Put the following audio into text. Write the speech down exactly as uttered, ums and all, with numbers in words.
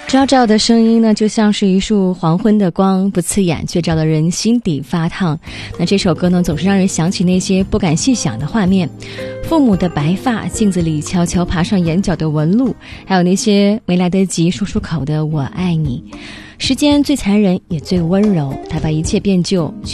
昭昭的声音呢，就像是一束黄昏的光，不刺眼，却照得人心底发烫。那这首歌呢，总是让人想起那些不敢细想的画面，父母的白发，镜子里悄悄爬上眼角的纹路，还有那些没来得及说出口的我爱你。时间最残忍也最温柔，它把一切变旧